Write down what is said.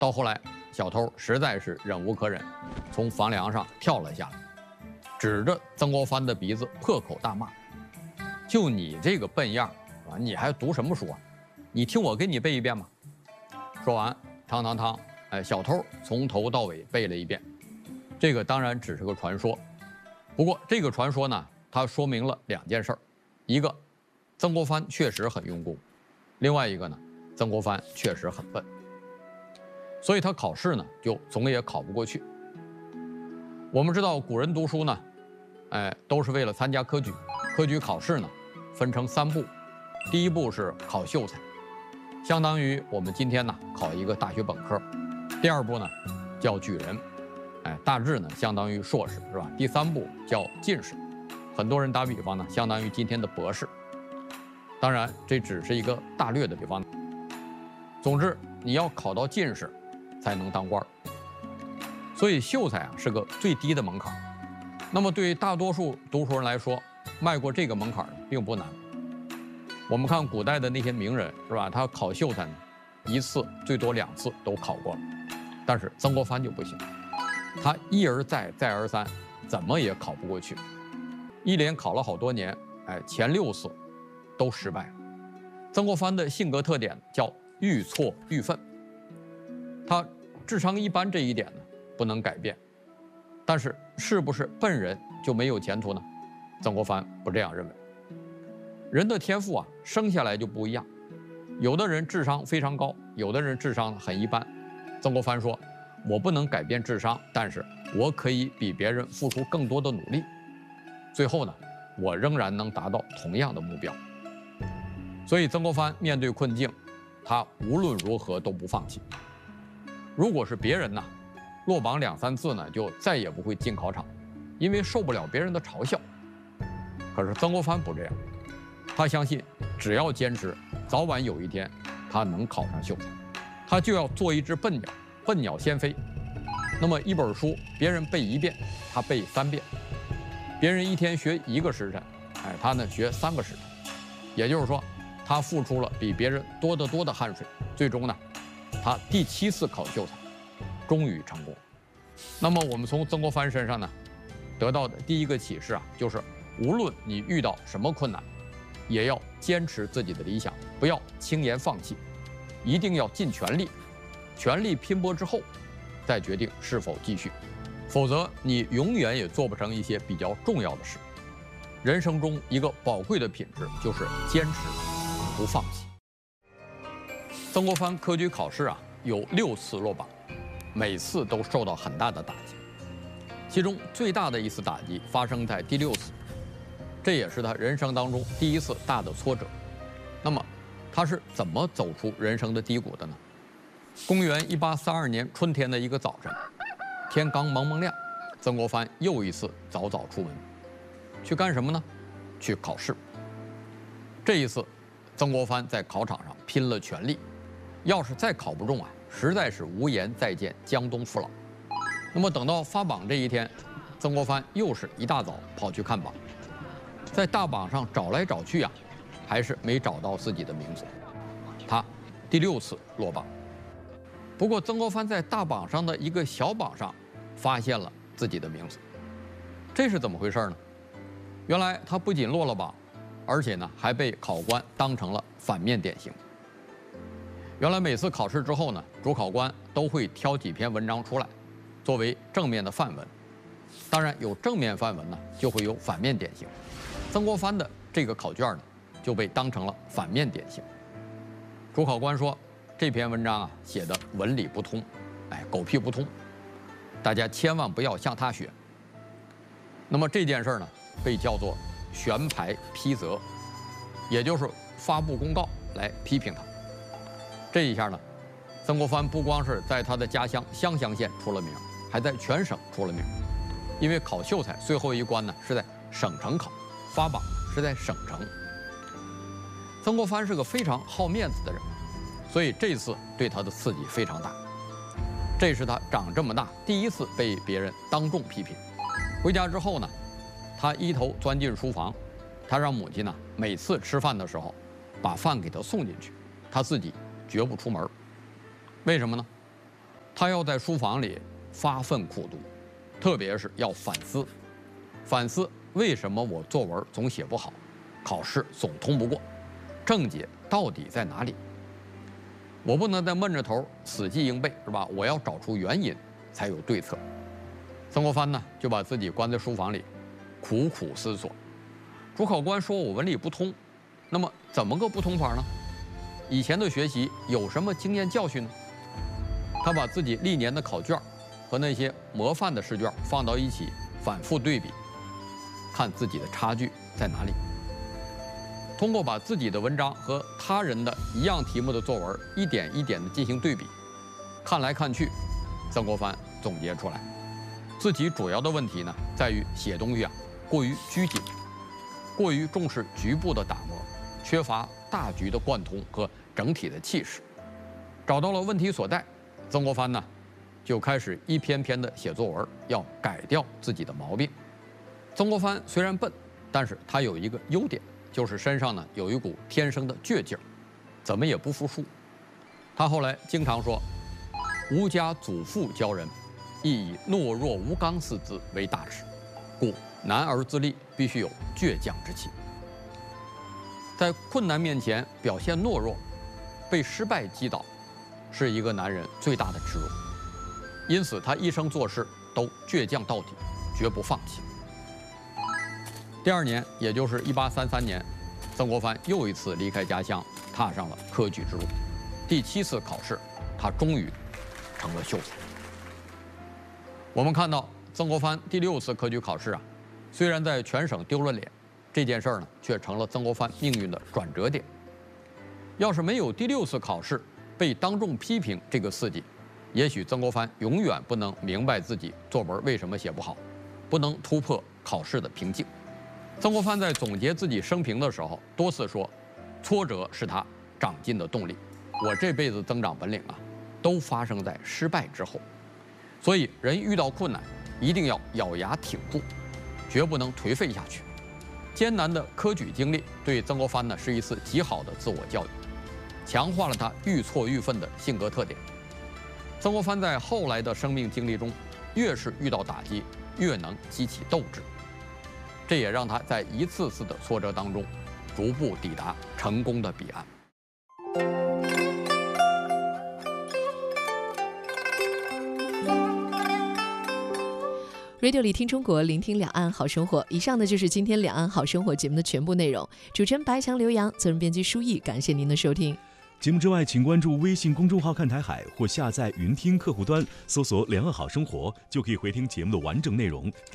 到后来，小偷实在是忍无可忍，从房梁上跳了下来，指着曾国藩的鼻子破口大骂：“就你这个笨样啊，你还读什么书啊？你听我给你背一遍吧。”说完，汤汤汤，小偷从头到尾背了一遍。这个当然只是个传说，不过这个传说呢，它说明了2件事儿：一个，曾国藩确实很用功；另外一个呢，曾国藩确实很笨。所以他考试呢，就总也考不过去。我们知道古人读书呢，都是为了参加科举。科举考试呢，分成3步，第一步是考秀才，相当于我们今天呢考一个大学本科。第2步呢叫举人，大致呢相当于硕士，是吧？第3步叫进士，很多人打比方呢，相当于今天的博士。当然，这只是一个大略的比方。总之，你要考到进士，才能当官儿。所以秀才啊是个最低的门槛。那么对于大多数读书人来说，迈过这个门槛并不难。我们看古代的那些名人，是吧？他考秀才呢，1次最多2次都考过了。但是曾国藩就不行，他一而再再而三，怎么也考不过去，一连考了好多年，前6次都失败了。曾国藩的性格特点叫愈挫愈奋。他智商一般这一点呢不能改变，但是是不是笨人就没有前途呢？曾国藩不这样认为。人的天赋啊，生下来就不一样，有的人智商非常高，有的人智商很一般。曾国藩说：“我不能改变智商，但是我可以比别人付出更多的努力，最后呢，我仍然能达到同样的目标。”所以曾国藩面对困境，他无论如何都不放弃。如果是别人呢，落榜2、3次呢，就再也不会进考场，因为受不了别人的嘲笑。可是曾国藩不这样，他相信只要坚持，早晚有一天他能考上秀才。他就要做一只笨鸟，笨鸟先飞。那么一本书别人背1遍，他背3遍；别人一天学1个时辰，他呢学3个时辰。也就是说，他付出了比别人多得多的汗水，最终呢，他第7次考秀才，终于成功。那么我们从曾国藩身上呢，得到的第一个启示啊，就是无论你遇到什么困难，也要坚持自己的理想，不要轻言放弃，一定要尽全力，全力拼搏之后，再决定是否继续，否则你永远也做不成一些比较重要的事。人生中一个宝贵的品质就是坚持，不放弃。曾国藩科举考试啊，有6次落榜，每次都受到很大的打击。其中最大的一次打击发生在第6次，这也是他人生当中第1次大的挫折。那么，他是怎么走出人生的低谷的呢？公元1832年春天的一个早晨，天刚蒙蒙亮，曾国藩又一次早早出门，去干什么呢？去考试。这一次，曾国藩在考场上拼了全力，要是再考不中啊，实在是无颜再见江东父老。那么等到发榜这一天，曾国藩又是一大早跑去看榜，在大榜上找来找去啊，还是没找到自己的名字。他第6次落榜。不过曾国藩在大榜上的一个小榜上发现了自己的名字，这是怎么回事呢？原来他不仅落了榜，而且呢还被考官当成了反面典型。原来每次考试之后呢，主考官都会挑几篇文章出来，作为正面的范文。当然有正面范文呢，就会有反面典型。曾国藩的这个考卷呢，就被当成了反面典型。主考官说，这篇文章啊写的文理不通，狗屁不通，大家千万不要向他学。那么这件事呢，被叫做悬牌批责，也就是发布公告来批评他。这一下呢，曾国藩不光是在他的家乡湘乡县出了名，还在全省出了名。因为考秀才最后一关呢是在省城考，发榜是在省城。曾国藩是个非常好面子的人，所以这次对他的刺激非常大。这是他长这么大第1次被别人当众批评。回家之后呢，他一头钻进书房，他让母亲呢每次吃饭的时候把饭给他送进去，他自己绝不出门。为什么呢？ 他要在书房里发奋苦读，特别是要反思为什么我作文总写不好，考试总通不过，症结到底在哪里？我不能再闷着头死记硬背，是吧？我要找出原因，才有对策。曾国藩呢，就把自己关在书房里，苦苦思索。主考官说我文理不通，那么怎么个不通法呢？以前的学习有什么经验教训呢？他把自己历年的考卷和那些模范的试卷放到一起，反复对比，看自己的差距在哪里。通过把自己的文章和他人的一样题目的作文一点一点地进行对比，看来看去，曾国藩总结出来，自己主要的问题呢，在于写东西过于拘谨，过于重视局部的打磨，缺乏大局的贯通和整体的气势。找到了问题所在，曾国藩呢，就开始一篇篇的写作文，要改掉自己的毛病。曾国藩虽然笨，但是他有一个优点，就是身上呢有一股天生的倔劲儿，怎么也不服输。他后来经常说：“吾家祖父教人，亦以懦弱无刚四字为大耻，故男儿自立必须有倔强之气。”在困难面前表现懦弱，被失败击倒，是一个男人最大的耻辱。因此，他一生做事都倔强到底，绝不放弃。第二年，也就是1833年，曾国藩又一次离开家乡，踏上了科举之路。第7次考试，他终于成了秀才。我们看到曾国藩第6次科举考试虽然在全省丢了脸，这件事儿呢，却成了曾国藩命运的转折点。要是没有第6次考试被当众批评这个事迹，也许曾国藩永远不能明白自己作文为什么写不好，不能突破考试的瓶颈。曾国藩在总结自己生平的时候，多次说，挫折是他长进的动力。我这辈子增长本领都发生在失败之后。所以，人遇到困难，一定要咬牙挺住，绝不能颓废下去。艰难的科举经历对曾国藩呢是一次极好的自我教育，强化了他愈挫愈奋的性格特点。曾国藩在后来的生命经历中，越是遇到打击，越能激起斗志。这也让他在一次次的挫折当中，逐步抵达成功的彼岸。 Radio 里听中国，聆听两岸好生活。以上呢就是今天两岸好生活节目的全部内容。主持人白强、刘洋，责任编辑舒毅，感谢您的收听。 节目之外，请关注微信公众号看台海或下载云听客户端，搜索两岸好生活，就可以回听节目的完整内容。